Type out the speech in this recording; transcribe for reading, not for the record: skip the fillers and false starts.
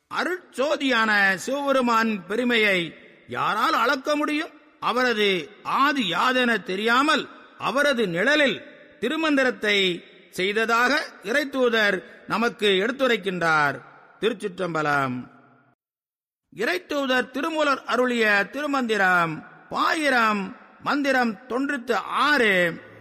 அருட்சோதியான சிவபெருமான் பெருமையை யாரால் அளக்க முடியும்? அவரது ஆதி யாதென தெரியாமல் அவரது நிழலில் திருமந்திரத்தை செய்ததாக இறைத்தூதர் நமக்கு எடுத்துரைக்கின்றார். திருச்சிற்றம்பலம். இறைத்தூதர் திருமூலர் அருளிய திருமந்திரம் 1000 மந்திரம் 96